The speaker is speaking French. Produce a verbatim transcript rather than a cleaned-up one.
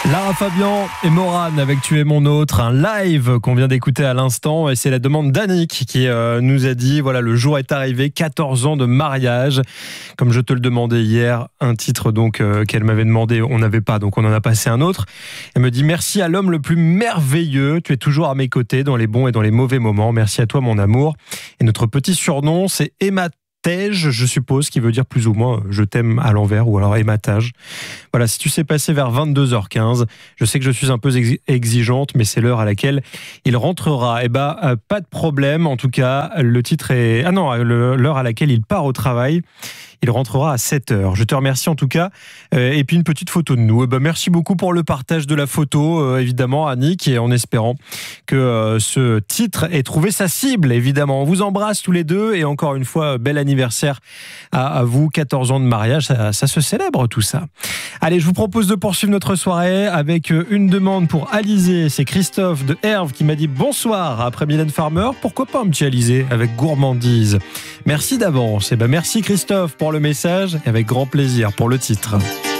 Lara Fabian et Morane avec Tu es mon autre, un live qu'on vient d'écouter à l'instant, et c'est la demande d'Annick qui euh, nous a dit, voilà, le jour est arrivé, quatorze ans de mariage, comme je te le demandais hier, un titre donc euh, qu'elle m'avait demandé, on n'avait pas, donc on en a passé un autre. Elle me dit, merci à l'homme le plus merveilleux, tu es toujours à mes côtés dans les bons et dans les mauvais moments, merci à toi mon amour. Et notre petit surnom, c'est Emma je suppose, qui veut dire plus ou moins je t'aime à l'envers, ou alors ématage. Voilà, si tu sais passer vers vingt-deux heures quinze, je sais que je suis un peu exigeante, mais c'est l'heure à laquelle il rentrera. Eh ben, euh, pas de problème, en tout cas, le titre est... Ah non, le, l'heure à laquelle il part au travail. Il rentrera à sept heures. Je te remercie en tout cas. Euh, et puis une petite photo de nous. Eh ben, merci beaucoup pour le partage de la photo, euh, évidemment, Annick, et en espérant que euh, ce titre ait trouvé sa cible, évidemment. On vous embrasse tous les deux, et encore une fois, bel anniversaire à, à vous. quatorze ans de mariage, ça, ça se célèbre tout ça. Allez, je vous propose de poursuivre notre soirée avec une demande pour Alizé. C'est Christophe de Herve qui m'a dit bonsoir après Mylène Farmer. Pourquoi pas un petit Alizé avec gourmandise. Merci d'avance. Et ben merci Christophe pour le message, et avec grand plaisir pour le titre.